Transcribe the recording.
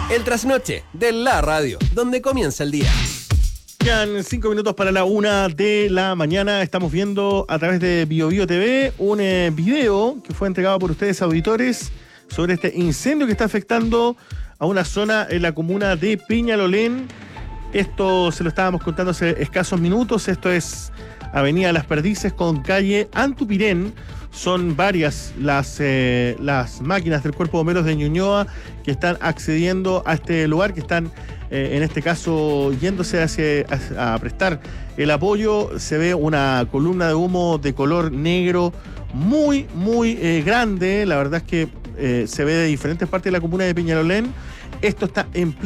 El trasnoche de la radio, donde comienza el día. Quedan 5 minutos para la 1 de la mañana. Estamos viendo a través de BioBio TV un video que fue entregado por ustedes, auditores, sobre este incendio que está afectando a una zona en la comuna de Peñalolén. Esto se lo estábamos contando hace escasos minutos. Esto es Avenida Las Perdices con calle Antupirén. Son varias las máquinas del Cuerpo de Bomberos de Ñuñoa que están accediendo a este lugar, que están en este caso yéndose a prestar el apoyo. Se ve una columna de humo de color negro muy grande. La verdad es que se ve de diferentes partes de la comuna de Peñalolén. Esto está en